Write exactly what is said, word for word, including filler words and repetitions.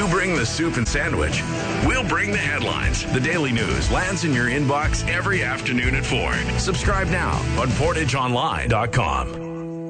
You bring the soup and sandwich. We'll bring the headlines. The Daily News lands in your inbox every afternoon at four. Subscribe now on portage online dot com.